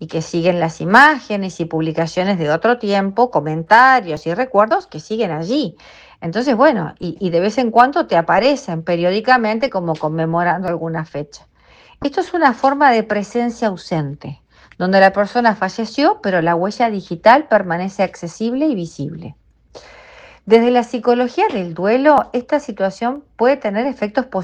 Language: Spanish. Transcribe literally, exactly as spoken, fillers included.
y que siguen las imágenes y publicaciones de otro tiempo, comentarios y recuerdos que siguen allí. Entonces, bueno, y, y de vez en cuando te aparecen periódicamente como conmemorando alguna fecha. Esto es una forma de presencia ausente, donde la persona falleció, pero la huella digital permanece accesible y visible. Desde la psicología del duelo, esta situación puede tener efectos positivos